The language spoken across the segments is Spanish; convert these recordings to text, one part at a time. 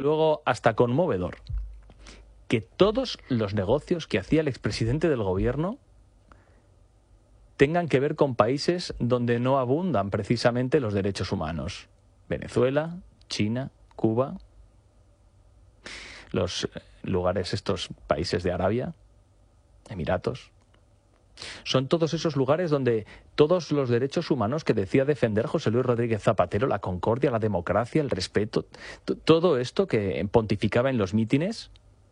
luego hasta conmovedor, que todos los negocios que hacía el expresidente del gobierno tengan que ver con países donde no abundan precisamente los derechos humanos. Venezuela, China, Cuba, los lugares, estos países de Arabia, Emiratos. Son todos esos lugares donde todos los derechos humanos que decía defender José Luis Rodríguez Zapatero, la concordia, la democracia, el respeto, todo esto que pontificaba en los mítines,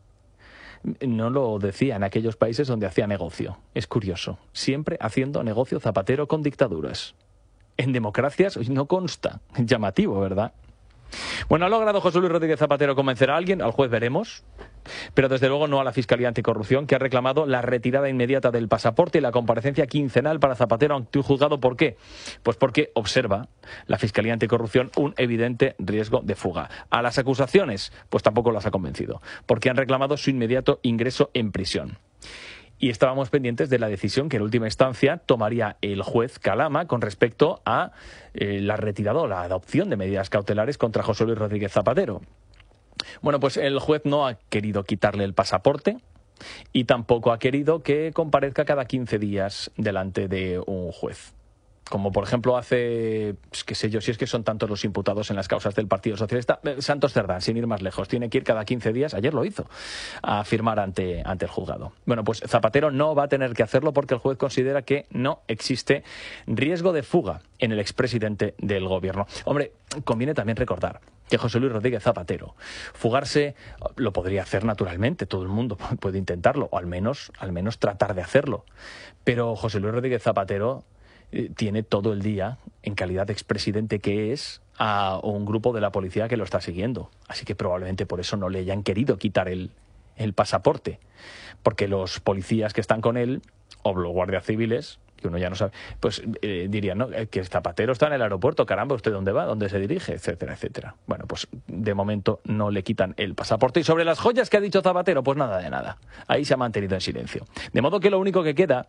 no lo decía en aquellos países donde hacía negocio. Es curioso, siempre haciendo negocio Zapatero con dictaduras. En democracias no consta. Llamativo, ¿verdad? Bueno, ¿ha logrado José Luis Rodríguez Zapatero convencer a alguien? Al juez veremos. Pero desde luego no a la Fiscalía Anticorrupción, que ha reclamado la retirada inmediata del pasaporte y la comparecencia quincenal para Zapatero ante un juzgado. ¿Por qué? Pues porque observa la Fiscalía Anticorrupción un evidente riesgo de fuga. A las acusaciones, pues tampoco las ha convencido, porque han reclamado su inmediato ingreso en prisión. Y estábamos pendientes de la decisión que en última instancia tomaría el juez Calama con respecto a la retirada o la adopción de medidas cautelares contra José Luis Rodríguez Zapatero. Bueno, pues el juez no ha querido quitarle el pasaporte y tampoco ha querido que comparezca cada 15 días delante de un juez. Como por ejemplo hace, qué sé yo, si es que son tantos los imputados en las causas del Partido Socialista, Santos Cerdán, sin ir más lejos, tiene que ir cada 15 días, ayer lo hizo, a firmar ante el juzgado. Bueno, pues Zapatero no va a tener que hacerlo porque el juez considera que no existe riesgo de fuga en el expresidente del gobierno. Hombre, conviene también recordar que José Luis Rodríguez Zapatero, fugarse lo podría hacer naturalmente, todo el mundo puede intentarlo, o al menos tratar de hacerlo. Pero José Luis Rodríguez Zapatero tiene todo el día, en calidad de expresidente que es, a un grupo de la policía que lo está siguiendo. Así que probablemente por eso no le hayan querido quitar el pasaporte. Porque los policías que están con él, o los guardias civiles, que uno ya no sabe, pues dirían, ¿no?, que Zapatero está en el aeropuerto, caramba, ¿usted dónde va? ¿Dónde se dirige? Etcétera, etcétera. Bueno, pues de momento no le quitan el pasaporte. Y sobre las joyas que ha dicho Zapatero, pues nada de nada. Ahí se ha mantenido en silencio. De modo que lo único que queda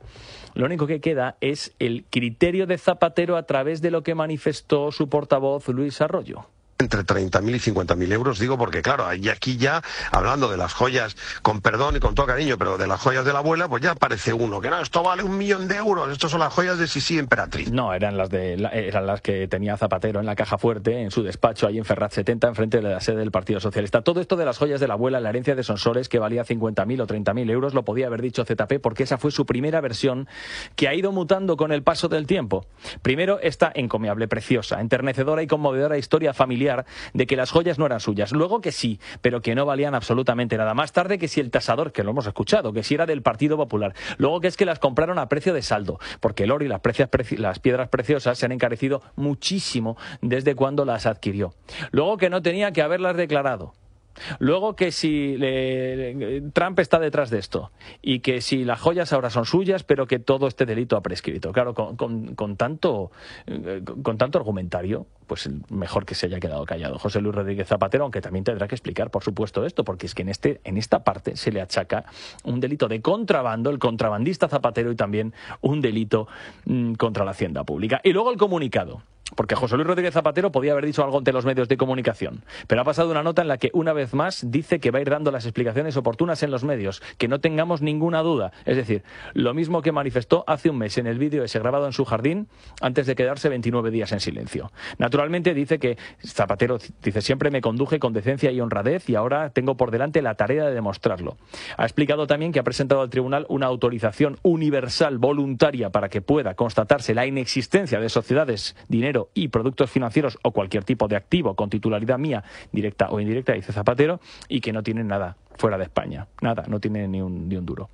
es el criterio de Zapatero a través de lo que manifestó su portavoz Luis Arroyo. Entre 30.000 y 50.000 euros, digo, porque claro, y aquí ya, hablando de las joyas, con perdón y con todo cariño, pero de las joyas de la abuela, pues ya aparece uno, que no, esto vale 1.000.000 de euros, estos son las joyas de Sisi Emperatriz. No, eran las que tenía Zapatero en la caja fuerte, en su despacho, ahí en Ferraz 70, enfrente de la sede del Partido Socialista. Todo esto de las joyas de la abuela, la herencia de Sonsoles, que valía 50.000 o 30.000 euros, lo podía haber dicho ZP, porque esa fue su primera versión, que ha ido mutando con el paso del tiempo. Primero, esta encomiable, preciosa, enternecedora y conmovedora historia familiar de que las joyas no eran suyas. Luego que sí, pero que no valían absolutamente nada. Más tarde que si el tasador, que lo hemos escuchado, que si era del Partido Popular. Luego que es que las compraron a precio de saldo, porque el oro y las piedras preciosas se han encarecido muchísimo desde cuando las adquirió. Luego que no tenía que haberlas declarado. Luego que si Trump está detrás de esto y que si las joyas ahora son suyas, pero que todo este delito ha prescrito. Claro, con tanto argumentario, pues mejor que se haya quedado callado José Luis Rodríguez Zapatero, aunque también tendrá que explicar, por supuesto, esto, porque es que en esta parte se le achaca un delito de contrabando, el contrabandista Zapatero, y también un delito contra la hacienda pública. Y luego el comunicado. Porque José Luis Rodríguez Zapatero podía haber dicho algo ante los medios de comunicación, pero ha pasado una nota en la que una vez más dice que va a ir dando las explicaciones oportunas en los medios, que no tengamos ninguna duda. Es decir, lo mismo que manifestó hace un mes en el vídeo ese grabado en su jardín antes de quedarse 29 días en silencio. Naturalmente dice que Zapatero, dice, siempre me conduje con decencia y honradez y ahora tengo por delante la tarea de demostrarlo. Ha explicado también que ha presentado al tribunal una autorización universal voluntaria para que pueda constatarse la inexistencia de sociedades, dinero y productos financieros o cualquier tipo de activo con titularidad mía, directa o indirecta, dice Zapatero, y que no tienen nada fuera de España. Nada, no tienen ni un duro.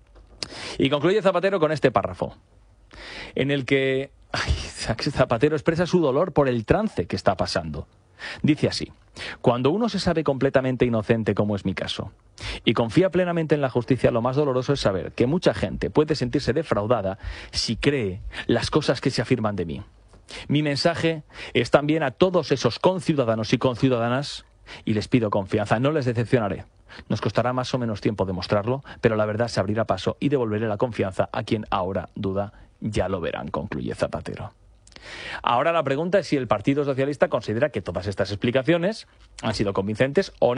Y concluye Zapatero con este párrafo, en el que Zapatero expresa su dolor por el trance que está pasando. Dice así: cuando uno se sabe completamente inocente, como es mi caso, y confía plenamente en la justicia, lo más doloroso es saber que mucha gente puede sentirse defraudada si cree las cosas que se afirman de mí. Mi mensaje es también a todos esos conciudadanos y conciudadanas, y les pido confianza, no les decepcionaré. Nos costará más o menos tiempo demostrarlo, pero la verdad se abrirá paso y devolveré la confianza a quien ahora duda. Ya lo verán, concluye Zapatero. Ahora la pregunta es si el Partido Socialista considera que todas estas explicaciones han sido convincentes o no.